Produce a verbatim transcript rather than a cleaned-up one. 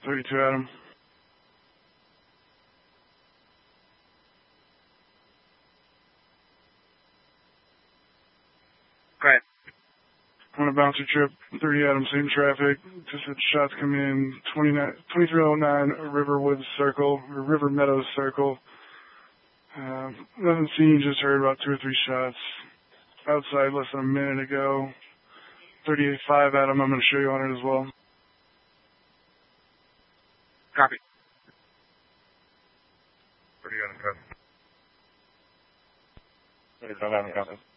thirty-two Adam. Go ahead. On a bouncer trip, thirty Adam, same traffic. Just had shots come in, twenty-three oh nine Riverwood Circle, or River Meadows Circle. Uh, nothing seen, just heard about two or three shots. Outside less than a minute ago. thirty-eight five Adam, I'm going to show you on it as well. Copy. thirty Adam, copy. thirty-five Adam, copy.